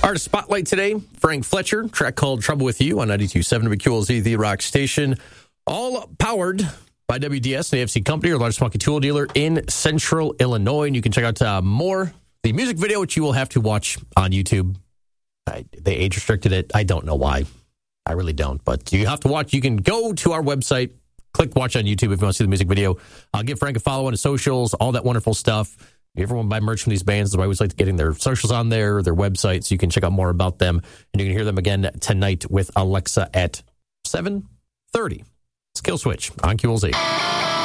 Artist Spotlight today, Frank Fletcher, track called Trouble With You on 92.7 WQLZ, the rock station. All powered by WDS, an AFC company, or largest monkey tool dealer in Central Illinois. And you can check out more, the music video, which you will have to watch on YouTube. They age restricted it. I don't know why. I really don't. But you have to watch. You can go to our website, click watch on YouTube if you want to see the music video. Give Frank a follow on his socials, all that wonderful stuff. If everyone buy merch from these bands, I always like getting their socials on there, their website, so you can check out more about them. And you can hear them again tonight with Alexa at 7:30. Skill Switch on QLZ.